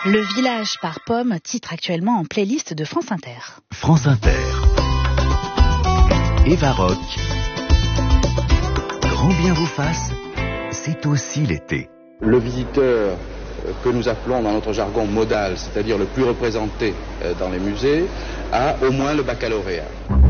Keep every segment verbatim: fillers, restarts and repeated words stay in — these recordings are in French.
Le village par Pomme, titre actuellement en playlist de France Inter. France Inter. Eva Rock. Grand bien vous fasse, c'est aussi l'été. Le visiteur que nous appelons dans notre jargon modal, c'est-à-dire le plus représenté dans les musées, a au moins le baccalauréat.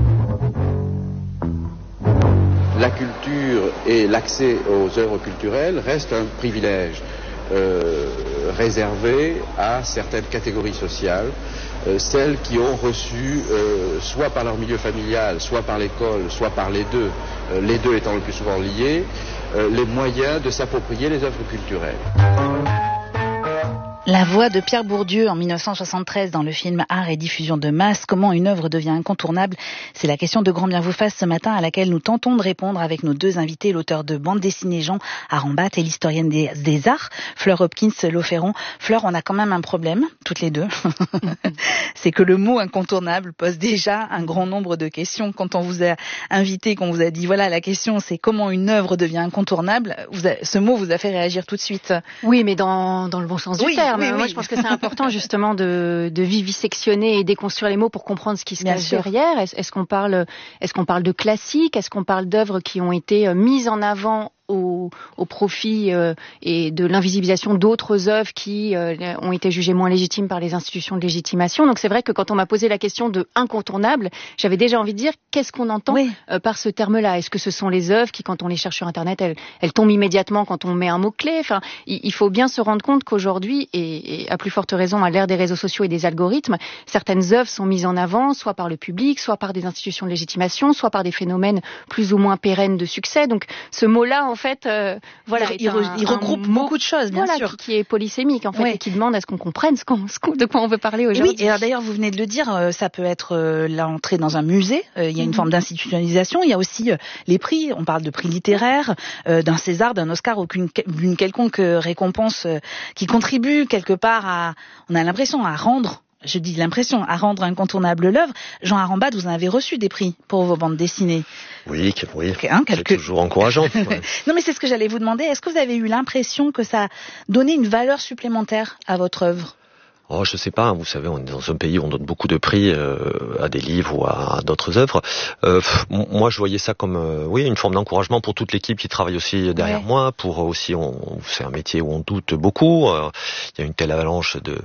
La culture et l'accès aux œuvres culturelles restent un privilège euh, réservé à certaines catégories sociales, euh, celles qui ont reçu, euh, soit par leur milieu familial, soit par l'école, soit par les deux, euh, les deux étant le plus souvent liés, euh, les moyens de s'approprier les œuvres culturelles. La voix de Pierre Bourdieu en dix-neuf cent soixante-treize dans le film Art et diffusion de masse. Comment une œuvre devient incontournable? C'est la question de Grand bien vous fasse ce matin à laquelle nous tentons de répondre avec nos deux invités, l'auteur de bande dessinée Jean Arambat et l'historienne des, des arts, Fleur Hopkins-Lauferron. Fleur, on a quand même un problème, toutes les deux. C'est que le mot incontournable pose déjà un grand nombre de questions. Quand on vous a invité, qu'on vous a dit, voilà, la question c'est comment une œuvre devient incontournable, vous a, ce mot vous a fait réagir tout de suite. Oui, mais dans, dans le bon sens du oui. terme. Oui, Moi, oui. je pense que c'est important justement de, de vivisectionner et déconstruire les mots pour comprendre ce qui se cache derrière. Est-ce, est-ce qu'on parle, est-ce qu'on parle de classiques? Est-ce qu'on parle d'œuvres qui ont été mises en avant au, au profit euh, et de l'invisibilisation d'autres œuvres qui euh, ont été jugées moins légitimes par les institutions de légitimation. Donc c'est vrai que quand on m'a posé la question de incontournable, j'avais déjà envie de dire qu'est-ce qu'on entend oui. euh, par ce terme-là. Est-ce que ce sont les œuvres qui, quand on les cherche sur Internet, elles, elles tombent immédiatement quand on met un mot-clé? Enfin, il, il faut bien se rendre compte qu'aujourd'hui, et, et à plus forte raison à l'ère des réseaux sociaux et des algorithmes, certaines œuvres sont mises en avant, soit par le public, soit par des institutions de légitimation, soit par des phénomènes plus ou moins pérennes de succès. Donc ce mot-là, en fait, euh, voilà, il, un, il regroupe mot, beaucoup de choses, bien voilà, sûr, qui, qui est polysémique en fait, ouais. Et qui demande à ce qu'on comprenne ce qu'on, ce qu'on, de quoi on veut parler aujourd'hui. Oui, et alors, d'ailleurs, vous venez de le dire, euh, ça peut être euh, l'entrée dans un musée. Euh, il y a une mm-hmm. forme d'institutionnalisation. Il y a aussi euh, les prix. On parle de prix littéraires, euh, d'un César, d'un Oscar, aucune une quelconque récompense euh, qui contribue quelque part à, on a l'impression, à rendre. Je dis l'impression, à rendre incontournable l'œuvre. Jean Arambat, vous en avez reçu des prix pour vos bandes dessinées. Oui, oui. Hein, quelques... C'est toujours encourageant. Ouais. Non, mais c'est ce que j'allais vous demander. Est-ce que vous avez eu l'impression que ça donnait une valeur supplémentaire à votre œuvre? Oh, je sais pas. Vous savez, on est dans un pays où on donne beaucoup de prix euh, à des livres ou à, à d'autres œuvres. Euh, moi, je voyais ça comme, euh, oui, une forme d'encouragement pour toute l'équipe qui travaille aussi derrière ouais. moi. Pour aussi, on, c'est un métier où on doute beaucoup. Euh, il y a une telle avalanche de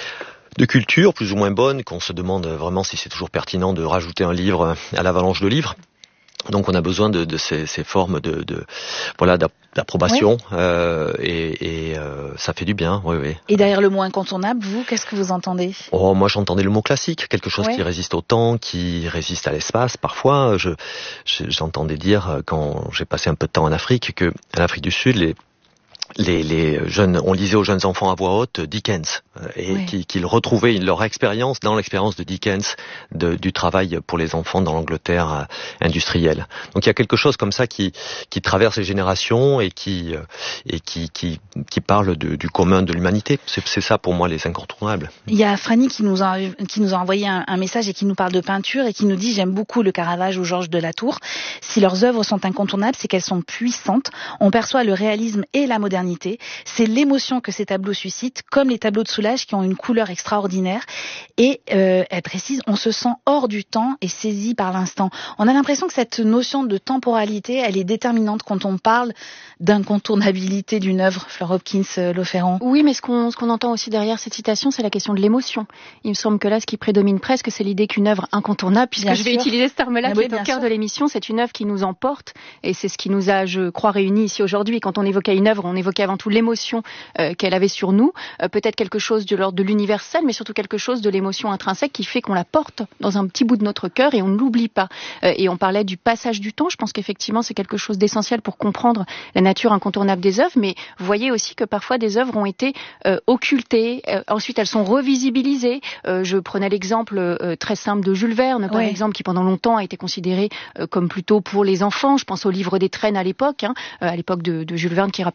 de culture plus ou moins bonne qu'on se demande vraiment si c'est toujours pertinent de rajouter un livre à l'avalanche de livres. Donc on a besoin de, de ces, ces formes de, de voilà d'approbation oui. euh, et, et euh, ça fait du bien. Oui, oui. Et derrière le mot incontournable, vous, qu'est-ce que vous entendez? Oh, moi j'entendais le mot classique, quelque chose oui. qui résiste au temps, qui résiste à l'espace. Parfois, je, je j'entendais dire quand j'ai passé un peu de temps en Afrique que en Afrique du Sud, les Les, les jeunes, on lisait aux jeunes enfants à voix haute Dickens et oui. qu'ils, qu'ils retrouvaient leur expérience dans l'expérience de Dickens de, du travail pour les enfants dans l'Angleterre industrielle. Donc il y a quelque chose comme ça qui, qui traverse les générations et qui, et qui, qui, qui parle de, du commun de l'humanité. C'est, c'est ça pour moi les incontournables. Il y a Franny qui nous a, qui nous a envoyé un, un message et qui nous parle de peinture et qui nous dit: j'aime beaucoup le Caravage ou Georges de la Tour. Si leurs œuvres sont incontournables, c'est qu'elles sont puissantes. On perçoit le réalisme et la modernité. C'est l'émotion que ces tableaux suscitent, comme les tableaux de Soulages qui ont une couleur extraordinaire. Et euh, elle précise, on se sent hors du temps et saisi par l'instant. On a l'impression que cette notion de temporalité, elle est déterminante quand on parle d'incontournabilité d'une œuvre. Fleur Hopkins-Lauferron. Oui, mais ce qu'on, ce qu'on entend aussi derrière cette citation, c'est la question de l'émotion. Il me semble que là, ce qui prédomine presque, c'est l'idée qu'une œuvre incontournable, puisque bien je vais sûr. utiliser ce terme-là mais qui oui, est au cœur sûr. de l'émission, c'est une œuvre qui nous emporte, et c'est ce qui nous a, je crois, réunis ici aujourd'hui. Quand on évoquait une œuvre, on évoquait avant tout l'émotion euh, qu'elle avait sur nous, euh, peut-être quelque chose de l'ordre de l'universel, mais surtout quelque chose de l'émotion intrinsèque qui fait qu'on la porte dans un petit bout de notre cœur et on ne l'oublie pas. Euh, et on parlait du passage du temps, je pense qu'effectivement c'est quelque chose d'essentiel pour comprendre la nature incontournable des œuvres, mais vous voyez aussi que parfois des œuvres ont été euh, occultées, euh, ensuite elles sont revisibilisées. Euh, je prenais l'exemple euh, très simple de Jules Verne, par ouais. exemple, qui pendant longtemps a été considéré euh, comme plutôt pour les enfants. Je pense au Livre des Traînes à l'époque, hein, euh, à l'époque de, de Jules Verne qui, rappelons-le, meurt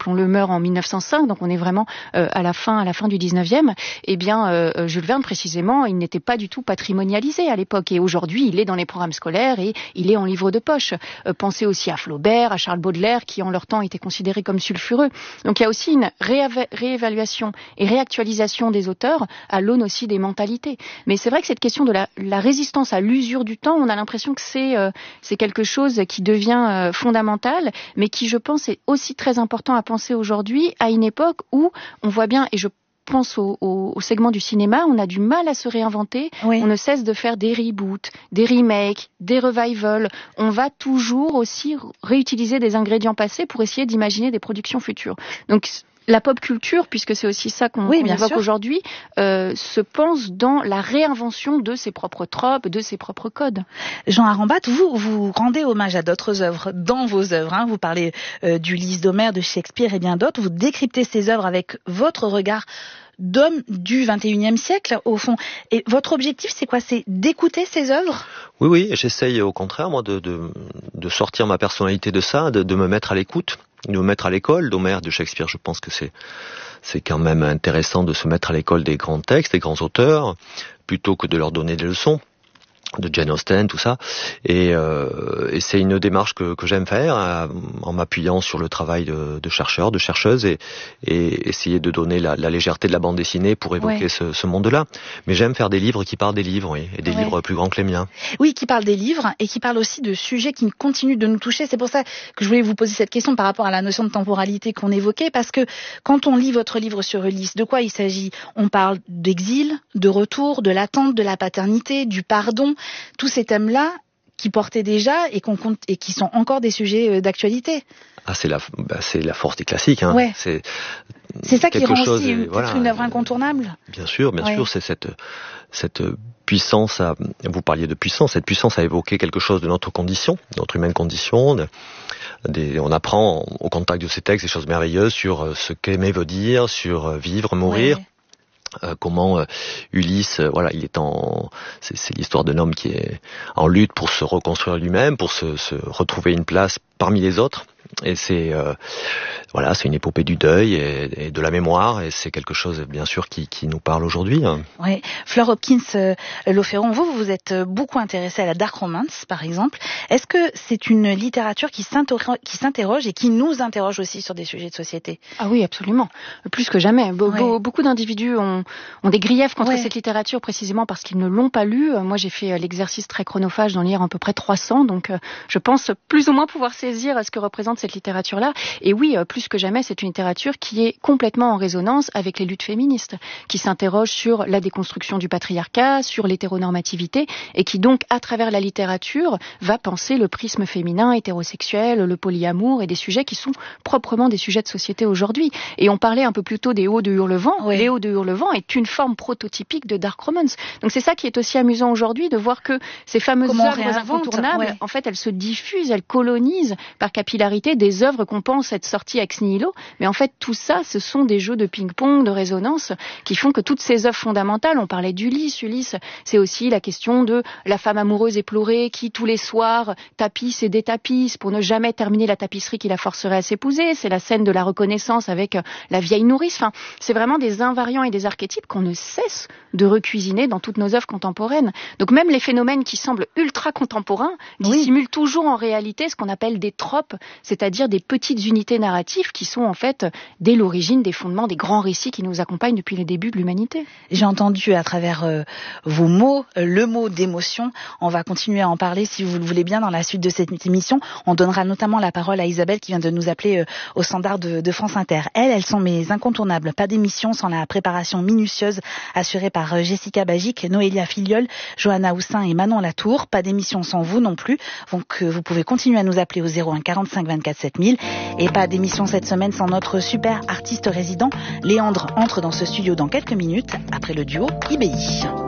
l'heure en mille neuf cent cinq, donc on est vraiment euh, à la fin, à la fin du dix-neuvième. Eh bien, euh, Jules Verne précisément, il n'était pas du tout patrimonialisé à l'époque, et aujourd'hui, il est dans les programmes scolaires et il est en livre de poche. Euh, pensez aussi à Flaubert, à Charles Baudelaire, qui en leur temps étaient considérés comme sulfureux. Donc il y a aussi une rééva- réévaluation et réactualisation des auteurs à l'aune aussi des mentalités. Mais c'est vrai que cette question de la, la résistance à l'usure du temps, on a l'impression que c'est, euh, c'est quelque chose qui devient euh, fondamental, mais qui, je pense, est aussi très important à penser aujourd'hui, à une époque où on voit bien, et je pense au, au, au segment du cinéma, on a du mal à se réinventer, oui. On ne cesse de faire des reboots, des remakes, des revivals, on va toujours aussi réutiliser des ingrédients passés pour essayer d'imaginer des productions futures. Donc la pop culture, puisque c'est aussi ça qu'on, oui, qu'on évoque sûr. aujourd'hui, euh, se pense dans la réinvention de ses propres tropes, de ses propres codes. Jean Arambat, vous, vous rendez hommage à d'autres œuvres dans vos œuvres. Hein. Vous parlez euh, d'Ulysse, d'Homère, de Shakespeare et bien d'autres. Vous décryptez ces œuvres avec votre regard d'homme du vingt et unième siècle, au fond. Et votre objectif, c'est quoi ? C'est d'écouter ces œuvres ? Oui, oui, j'essaye au contraire, moi, de, de, de sortir ma personnalité de ça, de, de me mettre à l'écoute, de me mettre à l'école d'Homère, de Shakespeare. Je pense que c'est, c'est quand même intéressant de se mettre à l'école des grands textes, des grands auteurs, plutôt que de leur donner des leçons, de Jane Austen, tout ça. Et, euh, et c'est une démarche que, que j'aime faire, hein, en m'appuyant sur le travail de, de chercheurs, de chercheuses, et, et essayer de donner la, la légèreté de la bande dessinée pour évoquer ouais. ce, ce monde-là. Mais j'aime faire des livres qui parlent des livres, oui, et des ouais. livres plus grands que les miens. Oui, qui parlent des livres, et qui parlent aussi de sujets qui continuent de nous toucher. C'est pour ça que je voulais vous poser cette question par rapport à la notion de temporalité qu'on évoquait, parce que quand on lit votre livre sur Ulysse, de quoi il s'agit ? On parle d'exil, de retour, de l'attente, de la paternité, du pardon, tous ces thèmes-là qui portaient déjà et, qu'on compte, et qui sont encore des sujets d'actualité. Ah, c'est la, bah, c'est la force des classiques. Hein. Ouais. C'est, c'est ça qui rend aussi et, voilà, une œuvre incontournable. Bien sûr, bien ouais. sûr, c'est cette, cette puissance à, vous parliez de puissance, cette puissance à évoquer quelque chose de notre condition, de notre humaine condition. De, des, on apprend au contact de ces textes des choses merveilleuses sur ce qu'aimer veut dire, sur vivre, mourir. Ouais. Euh, comment euh, Ulysse, euh, voilà, il est en, c'est, c'est l'histoire d'un homme qui est en lutte pour se reconstruire lui-même, pour se, se retrouver une place parmi les autres. Et c'est, euh, voilà, c'est une épopée du deuil et, et de la mémoire, et c'est quelque chose, bien sûr, qui, qui nous parle aujourd'hui. Hein. Oui, Fleur Hopkins, euh, Lauferron, vous, vous êtes beaucoup intéressée à la dark romance, par exemple. Est-ce que c'est une littérature qui s'interroge, qui s'interroge et qui nous interroge aussi sur des sujets de société ? Ah oui, absolument, plus que jamais. Be- ouais. Beaucoup d'individus ont, ont des griefs contre ouais. cette littérature, précisément parce qu'ils ne l'ont pas lue. Moi, j'ai fait l'exercice très chronophage d'en lire à peu près trois cents, donc je pense plus ou moins pouvoir saisir ce que représente cette littérature-là. Et oui, plus que jamais, c'est une littérature qui est complètement en résonance avec les luttes féministes, qui s'interrogent sur la déconstruction du patriarcat, sur l'hétéronormativité, et qui donc, à travers la littérature, va penser le prisme féminin, hétérosexuel, le polyamour, et des sujets qui sont proprement des sujets de société aujourd'hui. Et on parlait un peu plus tôt des Hauts de Hurlevent. Oui. Les Hauts de Hurlevent est une forme prototypique de dark romance. Donc c'est ça qui est aussi amusant aujourd'hui, de voir que ces fameuses Comment œuvres incontournables, ouais. en fait, elles se diffusent, elles colonisent par capillarité des œuvres qu'on pense être sorties ex nihilo, mais en fait tout ça, ce sont des jeux de ping-pong, de résonance, qui font que toutes ces œuvres fondamentales, on parlait d'Ulysse, Ulysse, c'est aussi la question de la femme amoureuse éplorée qui tous les soirs tapisse et détapisse pour ne jamais terminer la tapisserie qui la forcerait à s'épouser, c'est la scène de la reconnaissance avec la vieille nourrice, enfin, c'est vraiment des invariants et des archétypes qu'on ne cesse de recuisiner dans toutes nos œuvres contemporaines. Donc même les phénomènes qui semblent ultra contemporains dissimulent oui. toujours en réalité ce qu'on appelle des tropes, c'est-à-dire des petites unités narratives qui sont en fait dès l'origine des fondements des grands récits qui nous accompagnent depuis les débuts de l'humanité. J'ai entendu à travers euh, vos mots, euh, le mot d'émotion. On va continuer à en parler si vous le voulez bien dans la suite de cette émission. On donnera notamment la parole à Isabelle qui vient de nous appeler euh, au standard de, de France Inter. Elles, elles sont mes incontournables. Pas d'émission sans la préparation minutieuse assurée par euh, Jessica Bagic, Noélia Filiol, Johanna Houssin et Manon Latour. Pas d'émission sans vous non plus. Donc euh, vous pouvez continuer à nous appeler au zéro un quarante-cinq vingt-quatre sept mille. Et pas d'émission cette semaine sans notre super artiste résident. Léandre entre dans ce studio dans quelques minutes après le duo I B I.